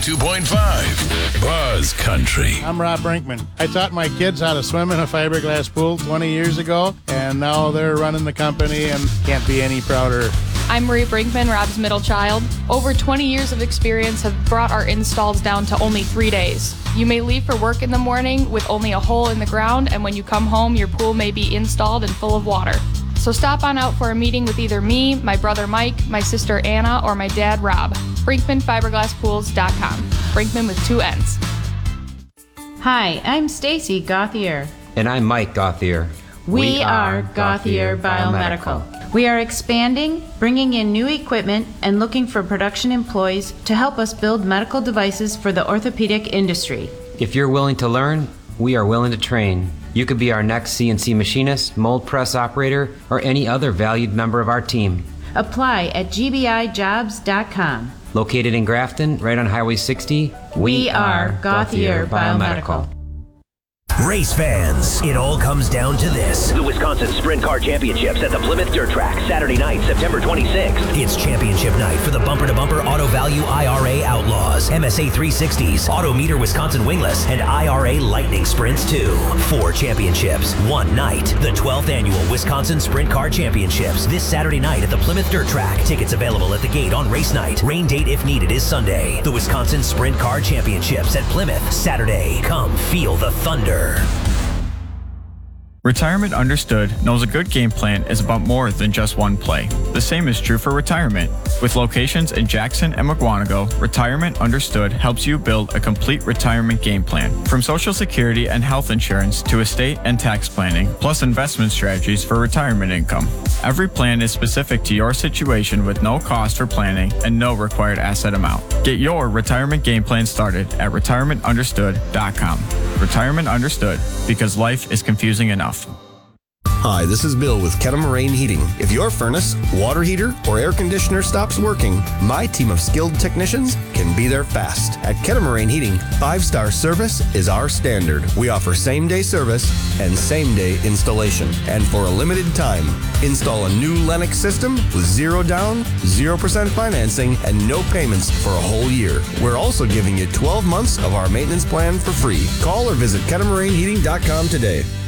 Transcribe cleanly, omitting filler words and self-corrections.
92.5 Buzz Country. I'm Rob Brinkman. I taught my kids how to swim in a fiberglass pool 20 years ago, and now they're running the company and can't be any prouder. I'm Marie Brinkman, Rob's middle child. Over 20 years of experience have brought our installs down to only 3 days. You may leave for work in the morning with only a hole in the ground, and when you come home, your pool may be installed and full of water. So stop on out for a meeting with either me, my brother Mike, my sister Anna, or my dad Rob. BrinkmanFiberglassPools.com. Brinkman with 2 N's. Hi, I'm Stacy Gauthier. And I'm Mike Gauthier. We are Gauthier Biomedical. We are expanding, bringing in new equipment, and looking for production employees to help us build medical devices for the orthopedic industry. If you're willing to learn, we are willing to train. You could be our next CNC machinist, mold press operator, or any other valued member of our team. Apply at gbijobs.com. Located in Grafton, right on Highway 60, we are Gauthier Biomedical. Race fans, it all comes down to this. The Wisconsin Sprint Car Championships at the Plymouth Dirt Track, Saturday night, September 26th. It's championship night for the bumper-to-bumper Auto Value IRA Outlaws, MSA 360s, Auto Meter Wisconsin Wingless, and IRA Lightning Sprints 2. 4 championships, 1 night. The 12th annual Wisconsin Sprint Car Championships, this Saturday night at the Plymouth Dirt Track. Tickets available at the gate on race night. Rain date if needed is Sunday. The Wisconsin Sprint Car Championships at Plymouth, Saturday. Come feel the thunder. Retirement Understood knows a good game plan is about more than just one play. The same is true for retirement. With locations in Jackson and Mukwonago, Retirement Understood helps you build a complete retirement game plan. From Social Security and health insurance to estate and tax planning, plus investment strategies for retirement income. Every plan is specific to your situation with no cost for planning and no required asset amount. Get your retirement game plan started at retirementunderstood.com. Retirement Understood, because life is confusing enough. Hi, this is Bill with Kettle-Moraine Heating. If your furnace, water heater, or air conditioner stops working, my team of skilled technicians can be there fast. At Kettle-Moraine Heating, 5-star service is our standard. We offer same-day service and same-day installation. And for a limited time, install a new Lennox system with 0 down, 0% financing, and no payments for a whole year. We're also giving you 12 months of our maintenance plan for free. Call or visit KettleMoraineHeating.com today.